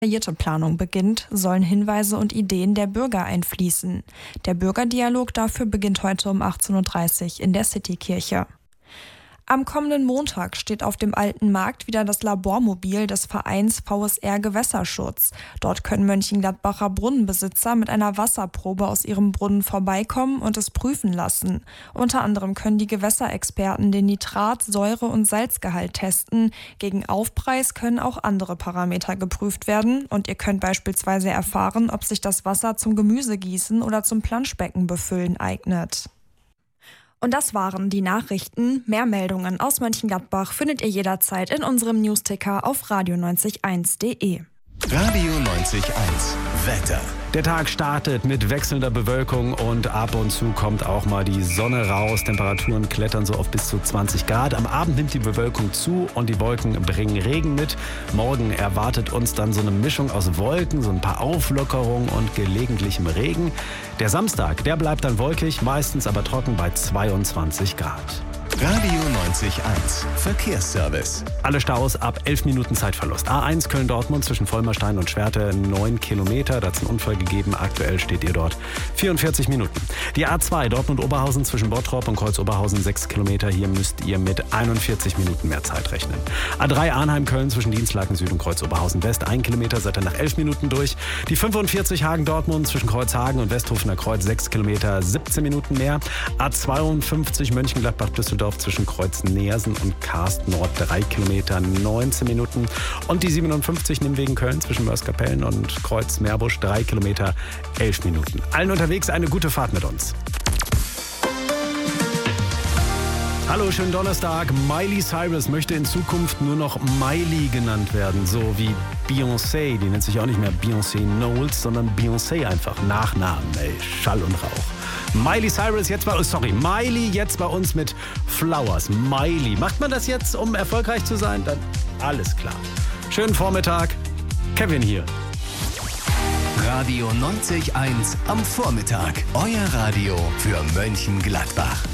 detaillierte Planung beginnt, sollen Hinweise und Ideen der Bürger einfließen. Der Bürgerdialog dafür beginnt heute um 18.30 Uhr in der Citykirche. Am kommenden Montag steht auf dem Alten Markt wieder das Labormobil des Vereins VSR Gewässerschutz. Dort können Mönchengladbacher Brunnenbesitzer mit einer Wasserprobe aus ihrem Brunnen vorbeikommen und es prüfen lassen. Unter anderem können die Gewässerexperten den Nitrat-, Säure- und Salzgehalt testen. Gegen Aufpreis können auch andere Parameter geprüft werden und ihr könnt beispielsweise erfahren, ob sich das Wasser zum Gemüsegießen oder zum Planschbecken befüllen eignet. Und das waren die Nachrichten. Mehr Meldungen aus Mönchengladbach findet ihr jederzeit in unserem Newsticker auf radio901.de. Radio 90.1 Wetter. Der Tag startet mit wechselnder Bewölkung und ab und zu kommt auch mal die Sonne raus. Temperaturen klettern so auf bis zu 20 Grad. Am Abend nimmt die Bewölkung zu und die Wolken bringen Regen mit. Morgen erwartet uns dann so eine Mischung aus Wolken, so ein paar Auflockerungen und gelegentlichem Regen. Der Samstag, der bleibt dann wolkig, meistens aber trocken bei 22 Grad. Radio 90.1 Verkehrsservice. Alle Staus ab 11 Minuten Zeitverlust. A1 Köln-Dortmund zwischen Vollmerstein und Schwerte 9 Kilometer. Da hat es einen Unfall gegeben. Aktuell steht ihr dort 44 Minuten. Die A2 Dortmund-Oberhausen zwischen Bottrop und Kreuz-Oberhausen 6 Kilometer. Hier müsst ihr mit 41 Minuten mehr Zeit rechnen. A3 Arnheim-Köln zwischen Dienstlaken Süd und Kreuz-Oberhausen West 1 Kilometer. Seid ihr nach 11 Minuten durch. Die 45 Hagen-Dortmund zwischen Kreuzhagen und Westhofener Kreuz 6 Kilometer 17 Minuten mehr. A52 Mönchengladbach-Düsseldorf zwischen Kreuz-Neersen und Karst-Nord 3 Kilometer 19 Minuten. Und die 57 Nimwegen Köln zwischen Mörs-Kapellen und Kreuz-Meerbusch 3 Kilometer 11 Minuten. Allen unterwegs eine gute Fahrt mit uns. Hallo, schönen Donnerstag. Miley Cyrus möchte in Zukunft nur noch Miley genannt werden, so wie Beyoncé. Die nennt sich auch nicht mehr Beyoncé Knowles, sondern Beyoncé einfach. Nachnamen, ey, Schall und Rauch. Miley Cyrus jetzt bei uns, Miley jetzt bei uns mit Flowers. Miley. Macht man das jetzt, um erfolgreich zu sein? Dann alles klar. Schönen Vormittag. Kevin hier. Radio 90.1 am Vormittag. Euer Radio für Mönchengladbach.